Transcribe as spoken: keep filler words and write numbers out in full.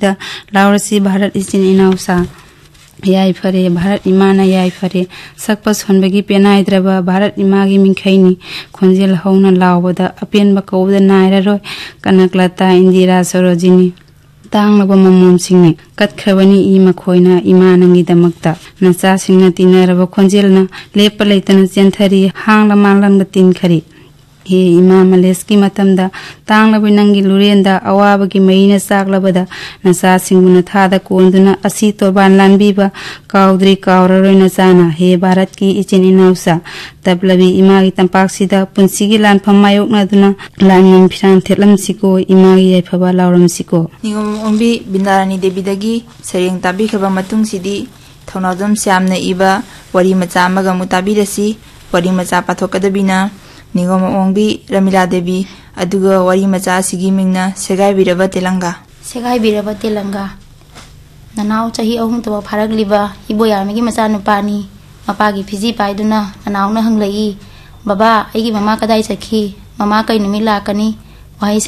ꯃꯐꯝꯁꯤꯗ ꯂꯥꯎꯔꯁꯤ ꯚꯥꯔꯠ ꯏꯆꯤꯟ ꯏꯅꯥꯎꯁꯥ ꯌꯥꯏꯐꯔꯦ ꯚꯥꯔꯠ ꯏꯃꯥꯅ ꯌꯥꯏꯐꯔꯦ ꯁꯛꯄ ꯁꯣꯟꯕꯒꯤ ꯄꯦꯅꯥꯏꯗ꯭ꯔꯕ ꯚꯥꯔꯠ ꯏꯃꯥꯒꯤ ꯃꯤꯡꯈꯩꯅꯤ ꯈꯣꯟꯖꯦꯜ ꯍꯧꯅ ꯂꯥꯎꯕꯗ ꯑꯄꯦꯟꯕ ꯀꯧꯕꯗ ꯅꯥꯏꯔꯔꯣꯏ ꯀꯅꯀꯂꯇꯥ ꯏꯟꯗꯤꯔꯥ ꯁꯣꯔꯣꯖꯤꯅꯤ ꯇꯥꯡꯂꯕ ꯃꯃꯣꯝꯁꯤꯡꯅꯤ ꯀꯠꯈ꯭ꯔꯕꯅꯤ ꯏ ꯃꯈꯣꯏꯅ ꯏꯃꯥ ꯅꯪꯒꯤꯗꯃꯛꯇ ꯅꯆꯥꯁꯤꯡꯅ ꯇꯤꯟꯅꯔꯕ ꯈꯣꯟꯖꯦꯜꯅ ꯂꯦꯞꯄ ꯂꯩꯇꯅ ꯆꯦꯟꯊꯔꯤ ꯍꯥꯡꯂ ꯃꯥꯡꯂꯪꯗ ꯇꯤꯟꯈꯔꯤ ꯍꯦ ꯏꯃꯥ ꯃꯂꯦꯁꯀꯤ ꯃꯇꯝꯗ ꯇꯥꯡꯂꯕ ꯅꯪꯒꯤ ꯂꯨꯔꯦꯟꯗ ꯑꯋꯥꯕꯒꯤ ꯃꯩꯅ ꯆꯥꯛꯂꯕꯗ ꯅꯆꯥꯁꯤꯡꯕꯨ ꯊꯥꯗ ꯀꯣꯟꯗꯨꯅ ꯑꯁꯤ ꯇꯣꯔꯕꯥꯟ ꯂꯥꯟꯕꯤꯕ ꯀꯥꯎꯗ꯭ꯔꯤ ꯀꯥꯎꯔꯔꯣꯏ ꯅꯆꯥꯅ ꯍꯦ ꯚꯥꯔꯠꯀꯤ ꯏꯆꯤꯟ ꯏꯅꯥꯎꯁꯥ ꯇꯞꯂꯕꯤ ꯏꯃꯥꯒꯤ ꯇꯝꯄꯥꯛꯁꯤꯗ ꯄꯨꯟꯁꯤꯒꯤ ꯂꯥꯟꯐꯝ ꯃꯥꯌꯣꯛꯅꯗꯨꯅ ꯂꯥꯟꯉꯝ ꯐꯤꯔꯥꯡ ꯊꯦꯠꯂꯝꯁꯤꯀꯣ ꯏꯃꯥꯒꯤ ꯌꯥꯏꯐꯕ ꯂꯥꯎꯔꯝꯁꯤꯀꯣ ꯅꯤꯉꯣꯝ ꯑꯣꯡꯕꯤ ꯕꯤꯟꯗꯥꯔꯥꯅꯤ ꯗꯦꯕꯤꯗꯒꯤ ꯁꯩꯔꯦꯡ ꯇꯥꯕꯤꯈ꯭ꯔꯕ ꯃꯇꯨꯡꯁꯤꯗꯤ ꯊꯧꯅꯥꯎꯖꯝ ꯁ꯭ꯌꯥꯝꯅ ꯏꯕ ꯋꯥꯔꯤ ꯃꯆꯥ ꯑꯃꯒ ꯑꯃꯨꯛ ꯇꯥꯕꯤꯔꯁꯤ ꯋꯥꯔꯤ ꯃꯆꯥ ꯄꯥꯊꯣꯛꯀꯗꯕꯤꯅ ꯅꯤꯉꯣꯝ ꯑꯣꯡꯕꯤ ꯔꯃꯤꯂꯥ ꯗꯦꯕꯤ ꯑꯗꯨꯒ ꯋꯥꯔꯤ ꯃꯆꯥ ꯑꯁꯤꯒꯤ ꯃꯤꯡꯅ ꯁꯦꯒꯥꯏꯕꯤꯔꯕ ꯇꯦꯂꯪꯒꯥ ꯁꯦꯒꯥꯏꯕꯤꯔꯕ ꯇꯦꯂꯪꯒꯥ ꯅꯅꯥꯎ ꯆꯍꯤ ꯑꯍꯨꯝ ꯇꯕ ꯐꯥꯔꯛꯂꯤꯕ ꯏꯕꯣꯌꯥꯃꯤꯒꯤ ꯃꯆꯥꯅꯨꯄꯥꯅꯤ ꯃꯄꯥꯒꯤ ꯐꯤꯖꯤ ꯄꯥꯏꯗꯨꯅ ꯅꯅꯥꯎꯅ ꯍꯪꯂꯛꯏ ꯕꯕꯥ ꯑꯩꯒꯤ ꯃꯃꯥ ꯀꯗꯥꯏ ꯆꯠꯈꯤ ꯃꯃꯥ ꯀꯩ ꯅꯨꯃꯤꯠ ꯂꯥꯛꯀꯅꯤ ꯋꯥꯍꯩ